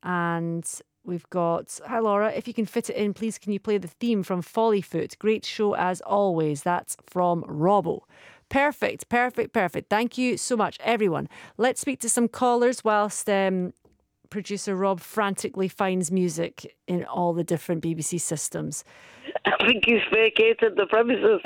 And we've got, hi Laura, if you can fit it in, please can you play the theme from Follyfoot? Great show as always. That's from Robbo. Perfect. Thank you so much, everyone. Let's speak to some callers whilst producer Rob frantically finds music in all the different BBC systems. I think he's vacated the premises.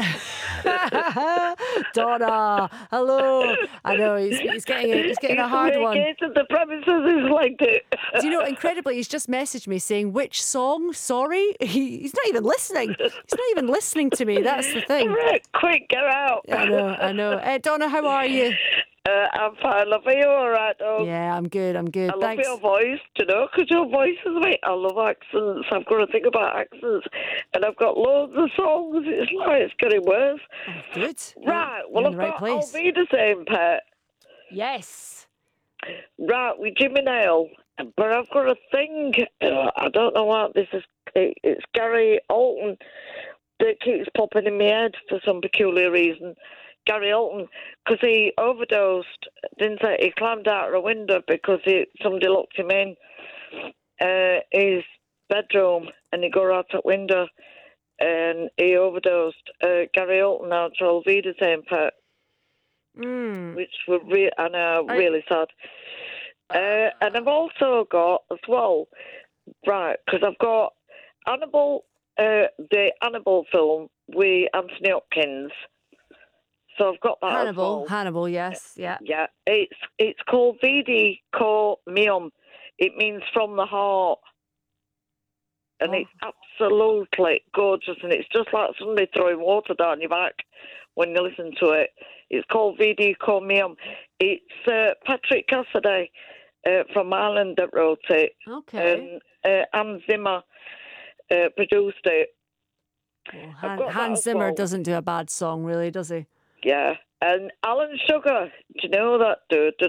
Donna, hello. I know he's getting a hard one. He's vacated the premises. He's liked it. Do you know? Incredibly, he's just messaged me saying which song. Sorry, he's not even listening. He's not even listening to me. That's the thing. Right, quick, get out. I know. Donna, how are you? I'm fine, love. Are you all right, dog? Yeah, I'm good. I love Thanks. your voice, you know, because your voice is mate. I love accents. I've got to think about accents, and I've got loads of songs. It's like it's getting worse. Oh, good. Right. Well, You're in I've the right got place. Alvida Pet. Yes. Right, with Jimmy Nail. But I've got a thing. I don't know what this is. It's Gary Alton that keeps popping in my head for some peculiar reason. Gary Alton, because he overdosed, didn't say he climbed out of a window because somebody locked him in his bedroom and he got out that window and he overdosed. Gary Alton now to Alvida Pet, which were really sad. And I've also got as well, right, because I've got Annabelle, the Annabelle film with Anthony Hopkins. So I've got that as well. Hannibal, yes, yeah. Yeah, it's called Vidi Co Meum. It means from the heart. And it's absolutely gorgeous, and it's just like somebody throwing water down your back when you listen to it. It's called Vidi Co Meum. It's Patrick Cassidy from Ireland that wrote it. Okay. And Hans Zimmer produced it. Well, Hans Zimmer doesn't do a bad song, really, does he? Yeah, and Alan Sugar, do you know that?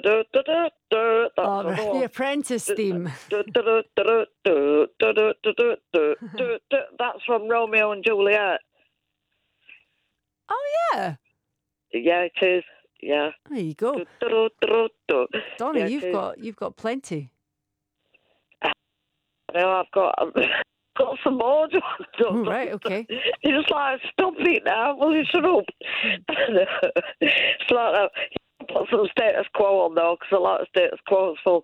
The Apprentice theme. That's from Romeo and Juliet. Oh yeah. Yeah, it is. Yeah. There you go. Donna, Yeah, you've got plenty. No, I've got some more. Oh, right, okay. It's like, stop it now. Will you shut up? It's like that. Put some status quo on though, because I like the status quo. So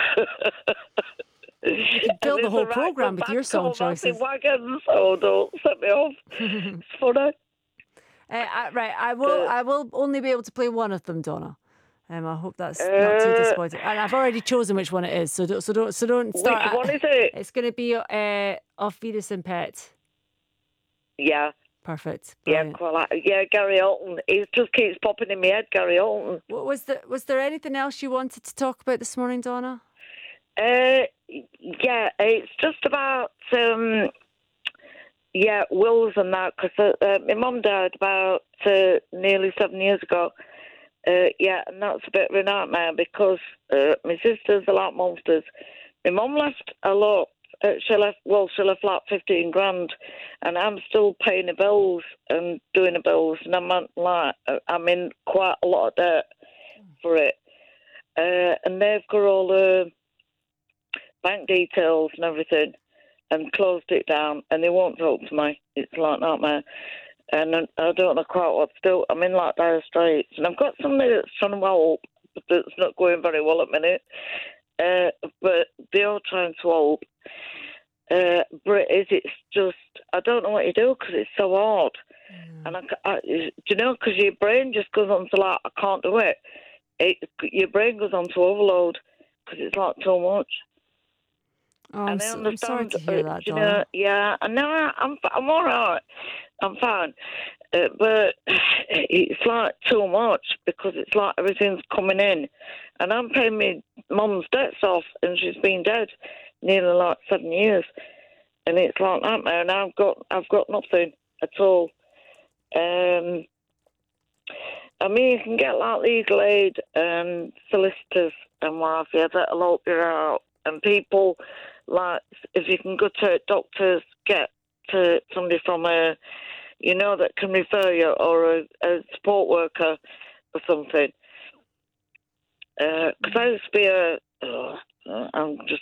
You could build the whole programme with your song choices. Wagons, so don't set me off. It's funny. Right, I will only be able to play one of them, Donna. I hope that's not too disappointing. And I've already chosen which one it is, so don't start. Which one is it? It's going to be Auf Wiedersehen Pet. Yeah. Perfect. Brilliant. Yeah, Gary Alton. He just keeps popping in my head, Gary Alton. Was there anything else you wanted to talk about this morning, Donna? Yeah, it's just about wills and that, because my mum died about nearly 7 years ago. And that's a bit of a nightmare because my sisters are like monsters. My mum left a lot. She left like 15 grand, and I'm still paying the bills and doing the bills, and I'm in quite a lot of debt for it. And they've got all the bank details and everything, and closed it down, and they won't talk to me. It's like a nightmare. And I don't know quite what to do. I'm in like dire straits, and I've got somebody that's trying to help, but that's not going very well at the minute. But they are trying to help. But it's just, I don't know what you do because it's so hard. And do you know, because your brain just goes on to like, I can't do it. Your brain goes on to overload because it's like too much. Oh, I'm sorry to hear that, Donna. Yeah, and now I'm all right. I'm fine. But it's like too much because it's like everything's coming in. And I'm paying my mum's debts off, and she's been dead nearly like 7 years. And it's like that, man. I've got nothing at all. I mean, you can get like legal aid and solicitors and what have you that'll help you out. And people, like, if you can go to doctors, get to somebody from that can refer you, or a support worker or something. Because I used to be I'm just